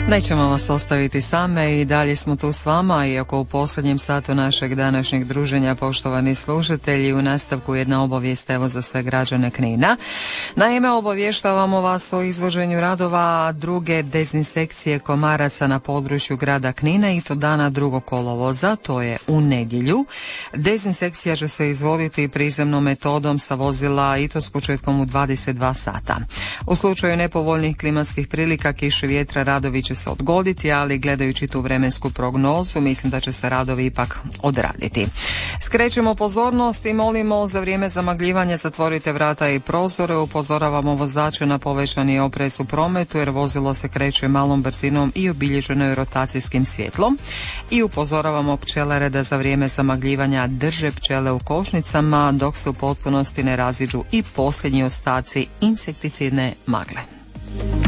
Nećemo vas ostaviti same i dalje smo tu s vama, iako u posljednjem satu našeg današnjeg druženja, poštovani slušatelji, u nastavku jedna obavijest evo za sve građane Knina. Naime, obavještavamo vas o izvođenju radova druge dezinsekcije komaraca na području grada Knina i to dana 2. kolovoza, to je u nedjelju. Dezinsekcija će se izvoditi prizemnom metodom sa vozila i to s početkom u 22 sata. U slučaju nepovoljnih klimatskih prilika, kiše, vjetra, radovi će se odgoditi, ali gledajući tu vremensku prognozu mislim da će se radovi ipak odraditi. Skrećemo pozornost i molimo za vrijeme zamagljivanja zatvorite vrata i prozore, upozoravamo vozače na povećani oprez u prometu jer vozilo se kreće malom brzinom i obilježeno je rotacijskim svjetlom i upozoravamo pčelare da za vrijeme zamagljivanja drže pčele u košnicama dok se u potpunosti ne raziđu i posljednji ostaci insekticidne magle.